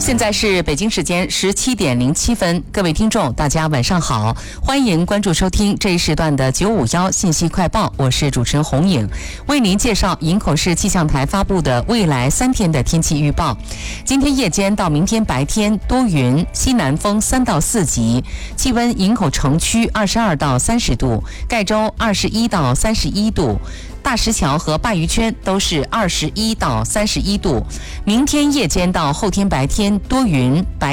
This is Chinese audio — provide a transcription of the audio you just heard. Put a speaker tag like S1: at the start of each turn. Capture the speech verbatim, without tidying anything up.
S1: 现在是北京时间十七点零七分，各位听众，大家晚上好，欢迎关注收听这一时段的九五一信息快报，我是主持人洪颖，为您介绍营口市气象台发布的未来三天的天气预报。今天夜间到明天白天多云，西南风三到四级，气温营口城区二十二到三十度，盖州二十一到三十一度。大石桥和鲅鱼圈都是二十一到三十一度。明天夜间到后天白天多云，白